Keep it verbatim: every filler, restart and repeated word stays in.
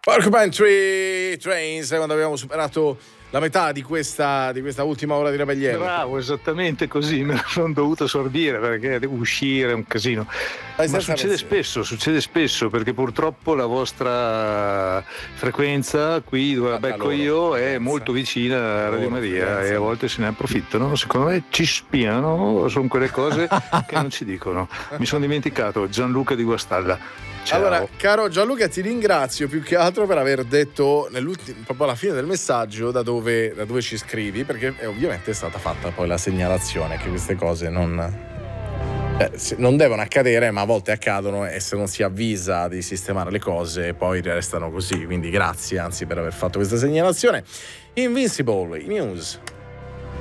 Porcupine Tree Trains, quando abbiamo superato la metà di questa, di questa ultima ora di Rebelliere. Bravo, esattamente così, me la sono dovuto sorbire perché devo uscire, è un casino. Ma succede spesso, succede spesso perché purtroppo la vostra frequenza qui dove la becco io è molto vicina a Radio Maria e a volte se ne approfittano. Secondo me ci spiano, sono quelle cose che non ci dicono. Mi sono dimenticato, Gianluca di Guastalla. Ciao. Allora, caro Gianluca, ti ringrazio più che altro per aver detto proprio alla fine del messaggio da dove, da dove ci scrivi, perché è, ovviamente è stata fatta poi la segnalazione che queste cose non, eh, non devono accadere, ma a volte accadono e se non si avvisa di sistemare le cose poi restano così. Quindi grazie, anzi, per aver fatto questa segnalazione. Invincible, i news.